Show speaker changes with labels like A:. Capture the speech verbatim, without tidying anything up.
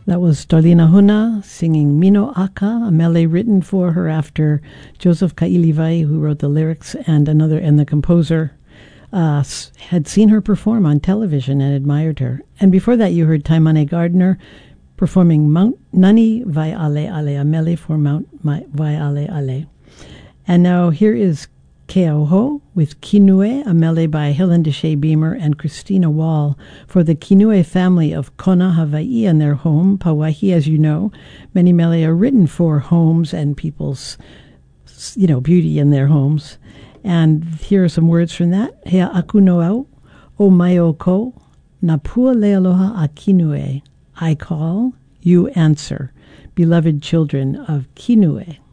A: That was Darlina Huna singing Mino Aka, a mele written for her after Joseph Kailivai, who wrote the lyrics, and another, and the composer, uh, had seen her perform on television and admired her. And before that, you heard Taimane Gardner performing Mount Nani Vai Ale Ale, a mele for Mount Vai Ale Ale. And now here is Keauho with Kinue, a mele by Helen Deshay Beamer and Christina Wall for the Kinue family of Kona, Hawaii, and their home, Pauahi. As you know, many mele are written for homes and people's, you know, beauty in their homes. And here are some words from that. Hea aku no au, o mai o ko, na pua lealoha a Kinue. I call, you answer, beloved children of Kinue.